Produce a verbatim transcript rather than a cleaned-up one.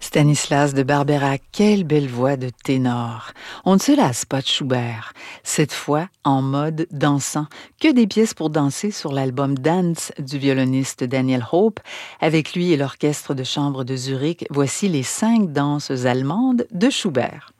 Stanislas de Barbera, quelle belle voix de ténor. On ne se lasse pas de Schubert. Cette fois, en mode dansant. Que des pièces pour danser sur l'album Dance du violoniste Daniel Hope. Avec lui et l'orchestre de chambre de Zurich, voici les cinq danses allemandes de Schubert.